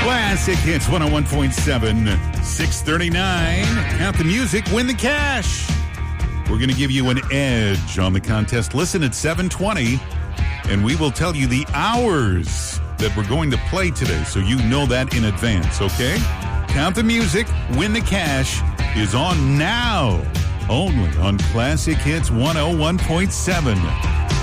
Classic Hits 101.7, 639. Count the music, win the cash. We're going to give you an edge on the contest. Listen at 7:20, and we will tell you the hours that we're going to play today, so you know that in advance, okay? Count the music, win the cash is on now, only on Classic Hits 101.7.